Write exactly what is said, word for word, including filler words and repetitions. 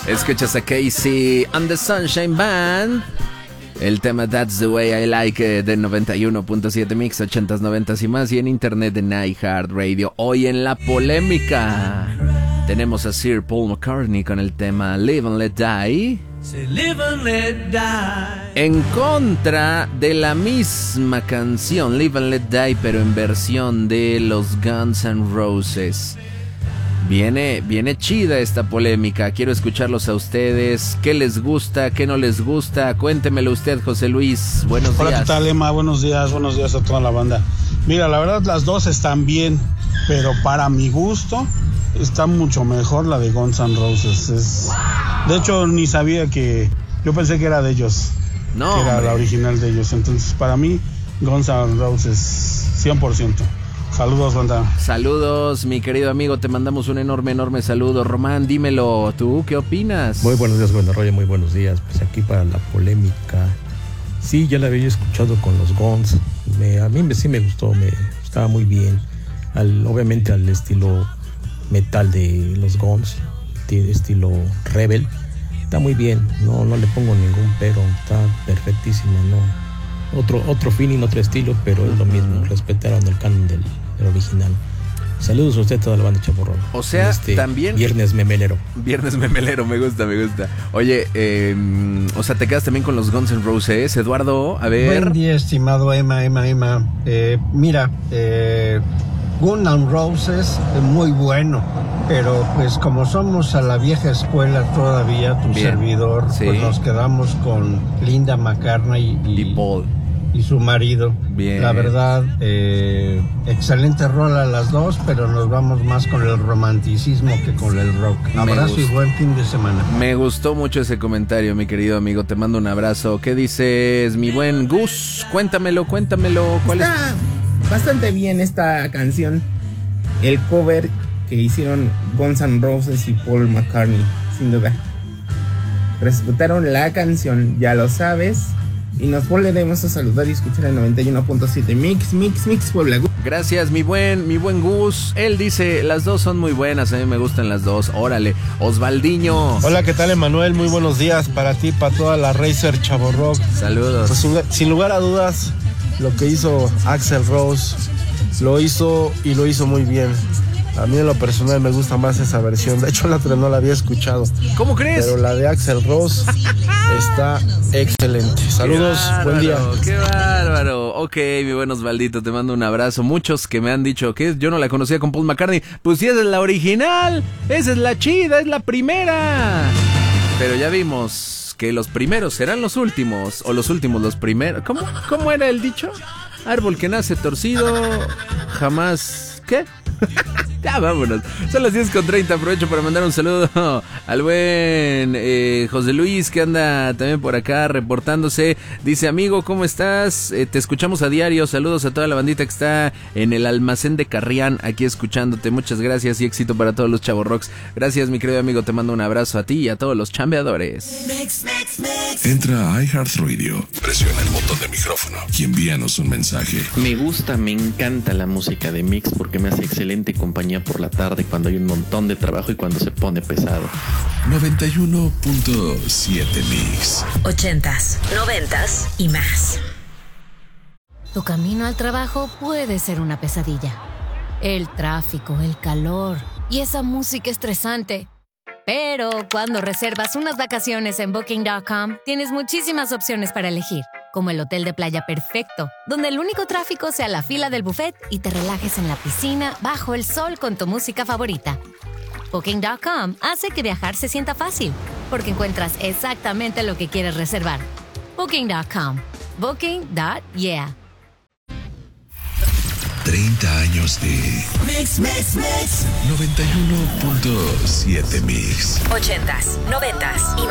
Escuchas a Casey and the Sunshine Band. El tema That's the Way I Like It de noventa y uno punto siete Mix, ochentas, noventas y más. Y en internet de iHeartRadio. Hoy en la polémica tenemos a Sir Paul McCartney con el tema Live and Let Die. Live and Let Die. En contra de la misma canción Live and Let Die, pero en versión de los Guns N' Roses. Viene, viene chida esta polémica. Quiero escucharlos a ustedes. ¿Qué les gusta? ¿Qué no les gusta? Cuéntemelo usted, José Luis. Buenos Hola, días. ¿qué tal, Emma? Buenos días, buenos días a toda la banda. Mira, la verdad las dos están bien, pero para mi gusto está mucho mejor la de Guns N' Roses. Es... De hecho, ni sabía que... Yo pensé que era de ellos. No, que era hombre. la original de ellos. Entonces, para mí, Guns N' Roses cien por ciento. Saludos, banda. Saludos, mi querido amigo. Te mandamos un enorme, enorme saludo. Román, dímelo. ¿Tú qué opinas? Muy buenos días, buen rollo, muy buenos días. Pues aquí para la polémica. Sí, ya la había escuchado con los Guns. Me, a mí me, sí me gustó, me estaba muy bien. Al, obviamente al estilo metal de los Guns, de estilo Rebel. Está muy bien, no, no le pongo ningún pero, está perfectísimo, no. Otro, otro feeling, otro estilo, pero es lo mismo, respetaron el canon del, del original. Saludos a usted, toda la banda Chaporrón. O sea, este también... Viernes memelero. Viernes memelero, me gusta, me gusta. Oye, eh, o sea, te quedas también con los Guns N' Roses, Eduardo, a ver... Buen día, estimado Emma, Emma, Emma. Eh, mira, eh, Guns N' Roses es muy bueno, pero pues como somos a la vieja escuela todavía, tu Bien, servidor, sí. pues nos quedamos con Linda McCartney y... Y Paul. y su marido. Bien. La verdad, eh, excelente rola las dos, pero nos vamos más con el romanticismo que con el rock. Abrazo y buen fin de semana. Me gustó mucho ese comentario, mi querido amigo. Te mando un abrazo. ¿Qué dices, mi buen Gus? Cuéntamelo, cuéntamelo. ¿Cuál Está es? bastante bien esta canción. El cover que hicieron Guns N' Roses y Paul McCartney, sin duda. Respetaron la canción, ya lo sabes. Y nos volveremos a saludar y escuchar el noventa y uno punto siete Mix, Mix, Mix, Puebla. Gracias, mi buen, mi buen Gus. Él dice, las dos son muy buenas, a mí me gustan las dos. Órale, Osvaldiño. Hola, ¿qué tal, Emanuel? Muy buenos días para ti, para toda la Racer Chavorrock. Saludos. Pues sin, sin lugar a dudas, lo que hizo Axl Rose, lo hizo y lo hizo muy bien. A mí en lo personal me gusta más esa versión. De hecho, la otra no la había escuchado. ¿Cómo crees? Pero la de Axl Rose está excelente. Saludos, Qué buen día. bárbaro, qué bárbaro. Ok, mi buen Osvaldito, te mando un abrazo. Muchos que me han dicho que yo no la conocía con Paul McCartney. Pues sí, esa es la original. Esa es la chida, es la primera. Pero ya vimos que los primeros serán los últimos. O los últimos los primeros. ¿Cómo, cómo era el dicho? Árbol que nace torcido, jamás... ¿Qué? Ya vámonos. Son las diez con treinta. Aprovecho para mandar un saludo al buen eh, José Luis, que anda también por acá reportándose. Dice, amigo, ¿cómo estás? Eh, te escuchamos a diario. Saludos a toda la bandita que está en el almacén de Carrián, aquí escuchándote. Muchas gracias y éxito para todos los chavorrocks. Gracias, mi querido amigo. Te mando un abrazo a ti y a todos los chambeadores. Mix, mix, mix. Entra a iHeartRadio, presiona el botón de micrófono y envíanos un mensaje. Me gusta, me encanta la música de Mix porque me hace excelente compañía por la tarde cuando hay un montón de trabajo y cuando se pone pesado. noventa y uno punto siete Mix. Ochentas, noventas y más. Tu camino al trabajo puede ser una pesadilla. El tráfico, el calor y esa música estresante. Pero cuando reservas unas vacaciones en Booking punto com, tienes muchísimas opciones para elegir, como el hotel de playa perfecto, donde el único tráfico sea la fila del buffet y te relajes en la piscina bajo el sol con tu música favorita. Booking punto com hace que viajar se sienta fácil, porque encuentras exactamente lo que quieres reservar. Booking punto com. Booking punto yeah. treinta años de Mix, mix, mix. noventa y uno punto siete Mix. Ochentas, noventas y más.